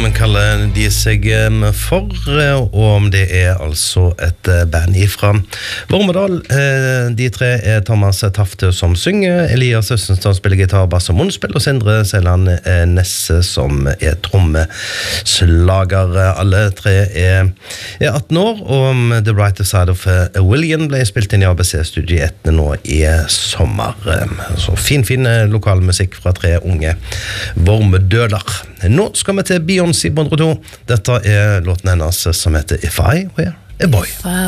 kaller de seg for, og om det altså et band ifra Vormedal. De tre Thomas Tafte som synger, Elias Østenstad spiller gitar, bass og munnspill, og Sindre Selland Nesse som trommeslager. Alle tre 18 år, og The Brighter Side of William ble spilt inn i ABC-studiet nå i sommer. Så fin lokalmusikk fra tre unge Vormedøler. Nå skal vi til Beyoncé på 102. Dette låten hennes som heter If I Were a Boy.